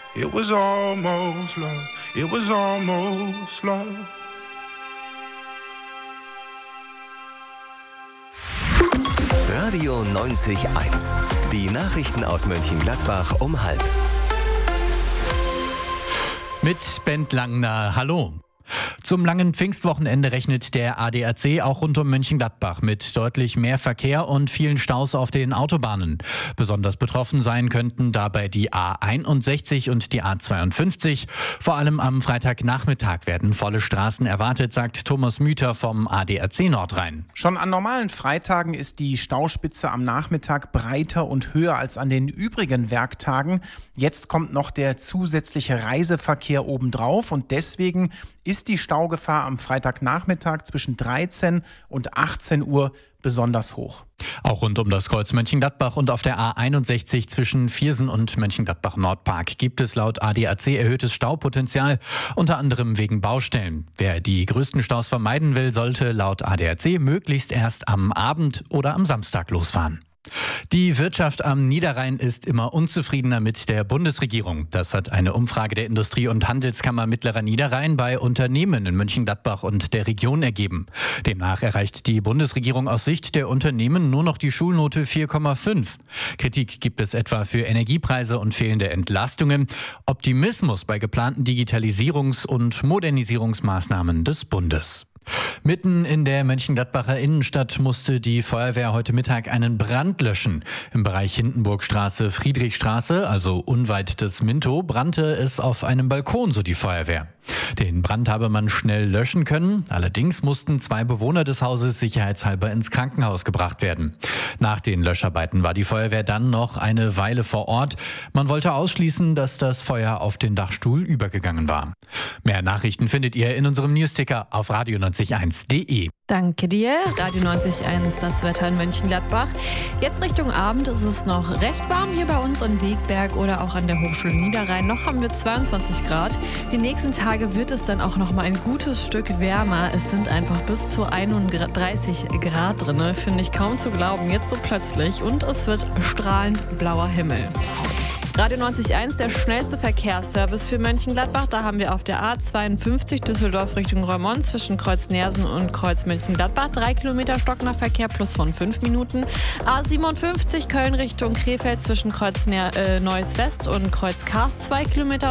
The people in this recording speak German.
It was almost love. It was almost love. Radio 90.1. Die Nachrichten aus Mönchengladbach um 12:30. Mit Bent Langner, hallo. Zum langen Pfingstwochenende rechnet der ADAC auch rund um Mönchengladbach mit deutlich mehr Verkehr und vielen Staus auf den Autobahnen. Besonders betroffen sein könnten dabei die A61 und die A52. Vor allem am Freitagnachmittag werden volle Straßen erwartet, sagt Thomas Müther vom ADAC Nordrhein. Schon an normalen Freitagen ist die Stauspitze am Nachmittag breiter und höher als an den übrigen Werktagen. Jetzt kommt noch der zusätzliche Reiseverkehr obendrauf und deswegen ist die Staugefahr am Freitagnachmittag zwischen 13 und 18 Uhr besonders hoch. Auch rund um das Kreuz Mönchengladbach und auf der A61 zwischen Viersen und Mönchengladbach-Nordpark gibt es laut ADAC erhöhtes Staupotenzial, unter anderem wegen Baustellen. Wer die größten Staus vermeiden will, sollte laut ADAC möglichst erst am Abend oder am Samstag losfahren. Die Wirtschaft am Niederrhein ist immer unzufriedener mit der Bundesregierung. Das hat eine Umfrage der Industrie- und Handelskammer Mittlerer Niederrhein bei Unternehmen in Mönchengladbach und der Region ergeben. Demnach erreicht die Bundesregierung aus Sicht der Unternehmen nur noch die Schulnote 4,5. Kritik gibt es etwa für Energiepreise und fehlende Entlastungen. Optimismus bei geplanten Digitalisierungs- und Modernisierungsmaßnahmen des Bundes. Mitten in der Mönchengladbacher Innenstadt musste die Feuerwehr heute Mittag einen Brand löschen. Im Bereich Hindenburgstraße, Friedrichstraße, also unweit des Minto, brannte es auf einem Balkon, so die Feuerwehr. Den Brand habe man schnell löschen können. Allerdings mussten 2 Bewohner des Hauses sicherheitshalber ins Krankenhaus gebracht werden. Nach den Löscharbeiten war die Feuerwehr dann noch eine Weile vor Ort. Man wollte ausschließen, dass das Feuer auf den Dachstuhl übergegangen war. Mehr Nachrichten findet ihr in unserem Newsticker auf radio901.de. Danke dir. Radio 90.1, das Wetter in Mönchengladbach. Jetzt Richtung Abend ist es noch recht warm hier bei uns in Wegberg oder auch an der Hochschule Niederrhein. Noch haben wir 22 Grad. Die nächsten Tage wird es dann auch noch mal ein gutes Stück wärmer. Es sind einfach bis zu 31 Grad drin. Finde ich kaum zu glauben, jetzt so plötzlich. Und es wird strahlend blauer Himmel. Radio 90.1, der schnellste Verkehrsservice für Mönchengladbach. Da haben wir auf der A52 Düsseldorf Richtung Reumont zwischen Kreuz Neersen und Kreuz Mönchengladbach 3 Kilometer Stocknachverkehr plus von 5 Minuten. A57 Köln Richtung Krefeld zwischen Kreuz Neuss West und Kreuz Karst 2 Kilometer